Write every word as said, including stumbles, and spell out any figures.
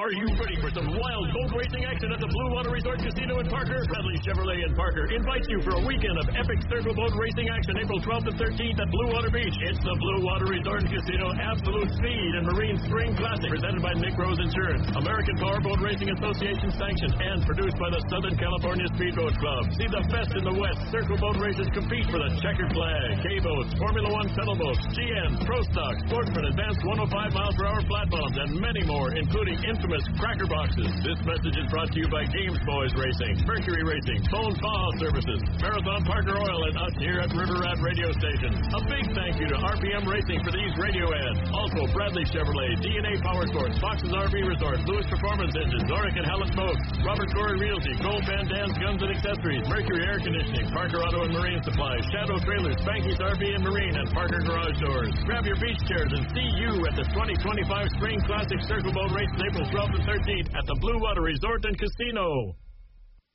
Are you ready for some wild boat racing action at the Blue Water Resort Casino in Parker? Bradley Chevrolet in Parker invites you for a weekend of epic circle boat racing action April twelfth and thirteenth at Blue Water Beach. It's the Blue Water Resort Casino Absolute Speed and Marine Spring Classic, presented by Nick Rose Insurance, American Powerboat Racing Association sanctioned, and produced by the Southern California Speedboat Club. See the best in the West circle boat races compete for the checkered flag. K-boats, Formula One pedal boats, G M, Pro Stock, Sportsman, Advanced one oh five miles per hour flat bombs, and many more, including infamous cracker boxes. This message is brought to you by Games Boys Racing, Mercury Racing, Bone Thaw Services, Marathon Parker Oil, and us here at River Rat Radio Station. A big thank you to R P M Racing for these radio ads. Also, Bradley Chevrolet, D and A Power Sports, Fox's R V Resort, Lewis Performance Engines, Zoric and Hallett Boats, Robert Corey Realty, Gold Van Dan's Guns and Accessories, Mercury Air Conditioning, Parker Auto and Marine Supply, Shadow Trailers, Spanky's R V and Marine, and Parker Garage Doors. Grab your beach chairs and see you at the twenty twenty-five Spring Classic Circle Boat Race April twelfth and thirteenth at the Blue Water Resort and Casino.